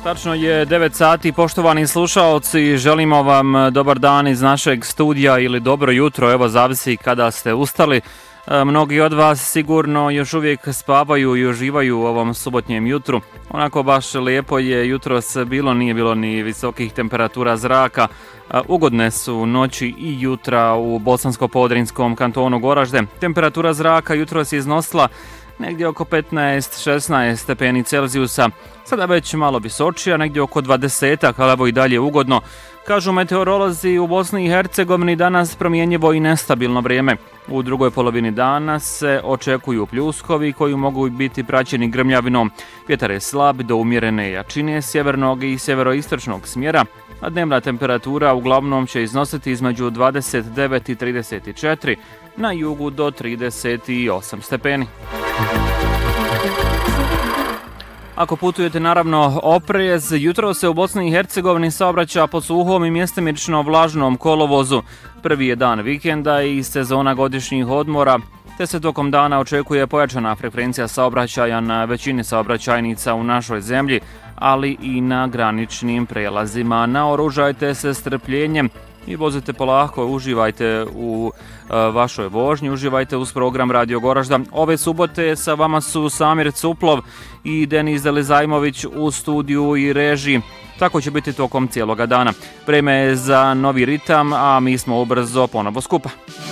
Tačno je 9 sati, poštovani slušaoci, želimo vam dobar dan iz našeg studija ili dobro jutro, evo zavisi kada ste ustali. Mnogi od vas sigurno još uvijek spavaju i uživaju u ovom subotnjem jutru. Onako baš lijepo je jutros bilo, nije bilo ni visokih temperatura zraka. Ugodne su noći i jutra u Bosansko-Podrinjskom kantonu Goražde. Temperatura zraka jutros je iznosila negdje oko 15-16 stepeni Celzijusa, sada već malo visočija, negdje oko 20, ali evo i dalje ugodno. Kažu meteorolozi, u Bosni i Hercegovini danas promjenjivo i nestabilno vrijeme. U drugoj polovini dana se očekuju pljuskovi koji mogu biti praćeni grmljavinom. Vjetar je slab do umjerene jačine sjevernog i sjeveroistočnog smjera, a dnevna temperatura uglavnom će iznositi između 29 i 34, na jugu do 38 stepeni. Ako putujete, naravno, oprez, jutro se u Bosni i Hercegovini saobraća pod suhom i mjestimično vlažnom kolovozu. Prvi je dan vikenda i sezona godišnjih odmora, te se tokom dana očekuje pojačana frekvencija saobraćaja na većini saobraćajnica u našoj zemlji, ali i na graničnim prijelazima. Naoružajte se strpljenjem i vozite polako, uživajte u vašoj vožnji, uživajte uz program Radio Goražda. Ove subote sa vama su Samir Cuplov i Denis Delizajmović u studiju i režiji. Tako će biti tokom cijeloga dana. Vreme je za novi ritam, a mi smo ubrzo ponovo skupa.